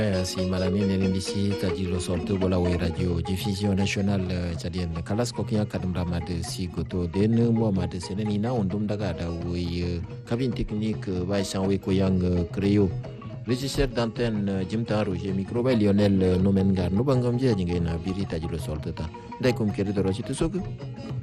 Si malamine RMBC tajiro solto bola way radio diffusion nationale tadien kalas ko kya kadam ramade si goto den Muhammad seneni na ondum daga da way cabine technique bay sanwe ko yang créo régisseur d'antenne Jimta Roger micro bay Lionel Nomengar no bangam je ngena biri tajiro solto ta dai kum kere do rochi to sogu